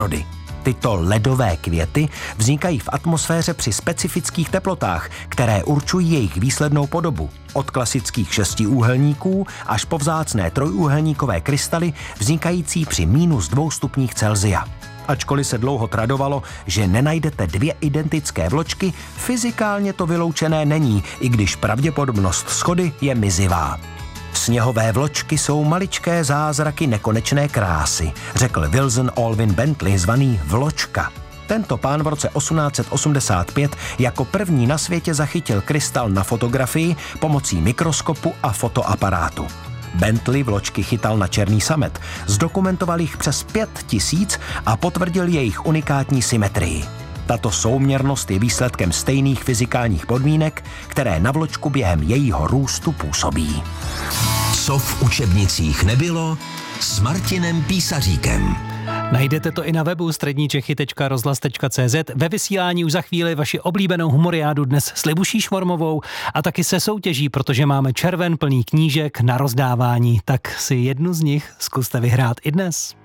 přírody. Tyto ledové květy vznikají v atmosféře při specifických teplotách, které určují jejich výslednou podobu. Od klasických šestiúhelníků až po vzácné trojúhelníkové krystaly vznikající při -2 stupních Celsia. Ačkoliv se dlouho tradovalo, že nenajdete 2 identické vločky, fyzikálně to vyloučené není, i když pravděpodobnost shody je mizivá. Sněhové vločky jsou maličké zázraky nekonečné krásy, řekl Wilson Alvin Bentley, zvaný Vločka. Tento pán v roce 1885 jako první na světě zachytil krystal na fotografii pomocí mikroskopu a fotoaparátu. Bentley vločky chytal na černý samet, zdokumentoval jich přes 5000 a potvrdil jejich unikátní symetrii. Tato souměrnost je výsledkem stejných fyzikálních podmínek, které na vločku během jejího růstu působí. Co v učebnicích nebylo s Martinem Písaříkem. Najdete to i na webu středníčechy.rozhlas.cz. Ve vysílání už za chvíli vaši oblíbenou humoriádu dnes s Libuší Švormovou a taky se soutěží, protože máme červen plný knížek na rozdávání. Tak si jednu z nich zkuste vyhrát i dnes.